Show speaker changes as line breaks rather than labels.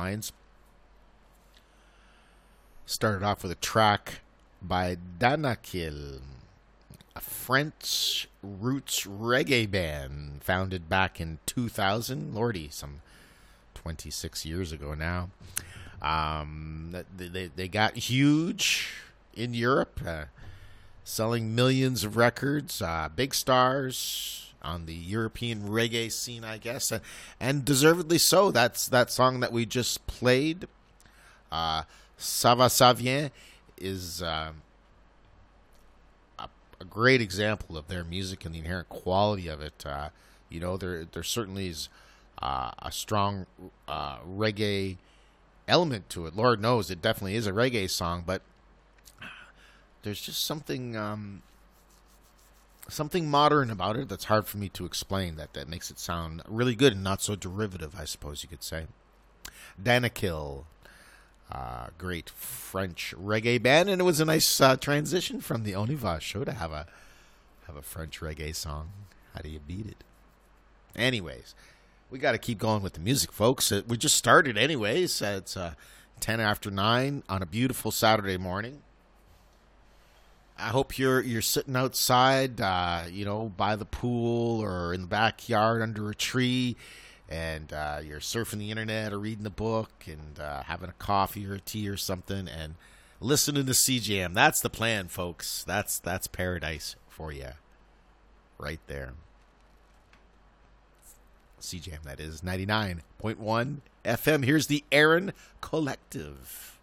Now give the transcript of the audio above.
Minds. Started off with a track by Danakil, a French roots reggae band founded back in 2000. Lordy, some 26 years ago now. They got huge in Europe, selling millions of records, big stars on the European reggae scene, I guess, and deservedly so. That's that song that we just played. Ça va, ça vient is a great example of their music and the inherent quality of it. There certainly is a strong reggae element to it. Lord knows it definitely is a reggae song, but there's just something modern about it that's hard for me to explain that makes it sound really good and not so derivative, I suppose you could say. Danakil, great French reggae band, and it was a nice transition from the Oniva show to have a French reggae song. How do you beat it? Anyways, we got to keep going with the music, folks. We just started anyways. It's 10 after 9 on a beautiful Saturday morning. I hope you're sitting outside, by the pool or in the backyard under a tree, and you're surfing the internet or reading a book and having a coffee or a tea or something and listening to CJM. That's the plan, folks. That's paradise for you right there. CJM, that is 99.1 FM. Here's the Aaron Collective.